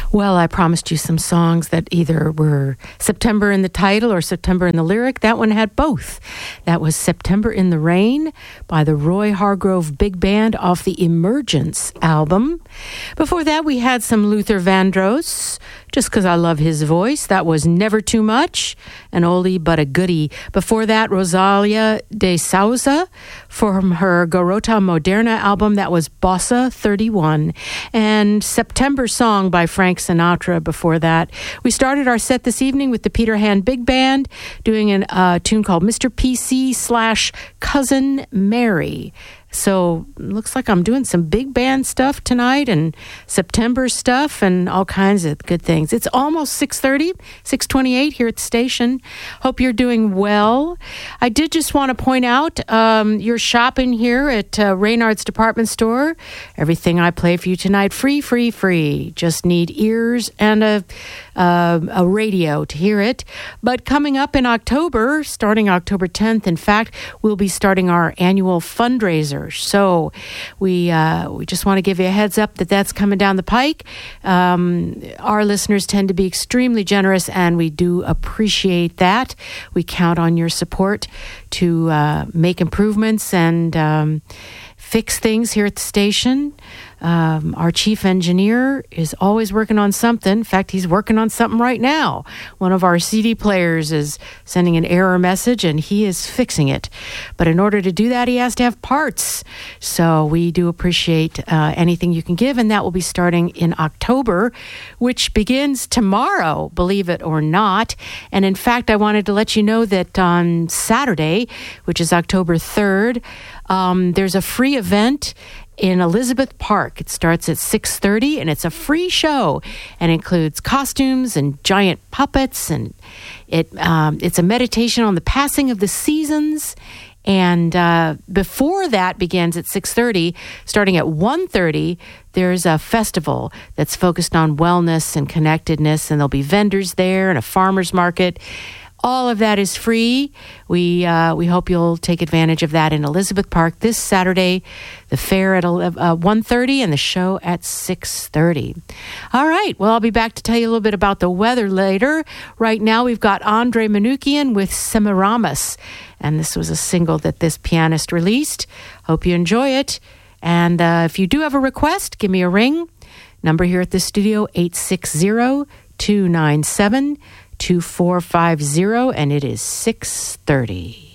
Well, I promised you some songs that either were September in the title or September in the lyric. That one had both. That was September in the Rain by the Roy Hargrove Big Band off the Emergence album. Before that, we had some Luther Vandross, just because I love his voice. That was Never Too Much, an oldie but a goodie. Before that, Rosalia de Souza from her Garota Moderna album. That was Bossa 31. And September Song by Frank Sinatra before that. We started our set this evening with the Peter Hand Big Band doing a tune called Mr. PC / Cousin Mary. So looks like I'm doing some big band stuff tonight and September stuff and all kinds of good things. It's almost 6:30, 6:28 here at the station. Hope you're doing well. I did just want to point out you're shopping here at Reynard's Department Store. Everything I play for you tonight, free, free, free. Just need ears and a radio to hear it. But coming up in October, starting October 10th, in fact, we'll be starting our annual fundraiser. So we just want to give you a heads up that that's coming down the pike. Our listeners tend to be extremely generous, and we do appreciate that. We count on your support to make improvements and fix things here at the station. Our chief engineer is always working on something. In fact, he's working on something right now. One of our CD players is sending an error message, and he is fixing it. But in order to do that, he has to have parts. So we do appreciate anything you can give, and that will be starting in October, which begins tomorrow, believe it or not. And in fact, I wanted to let you know that on Saturday, which is October 3rd, there's a free event in Elizabeth Park. It starts at 6:30, and it's a free show and includes costumes and giant puppets, and it's a meditation on the passing of the seasons. And before that begins at 6:30, starting at 1:30, there's a festival that's focused on wellness and connectedness, and there'll be vendors there and a farmer's market. All of that is free. We hope you'll take advantage of that in Elizabeth Park this Saturday. The fair at 1:30 and the show at 6:30. All right. Well, I'll be back to tell you a little bit about the weather later. Right now, we've got Andre Manoukian with Semiramis. And this was a single that this pianist released. Hope you enjoy it. And if you do have a request, give me a ring. Number here at the studio, 860-297-2450, and it is 6:30.